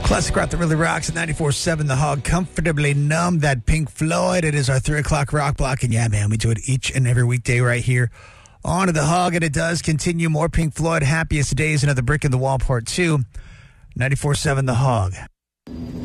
Classic rock that really rocks at 94.7 The Hog. Comfortably Numb, that Pink Floyd. It is our 3 o'clock rock block. And yeah, man, we do it each and every weekday right here on The Hog. And it does continue. More Pink Floyd, Happiest Days, Another Brick in the Wall, Part 2. 94.7 The Hog.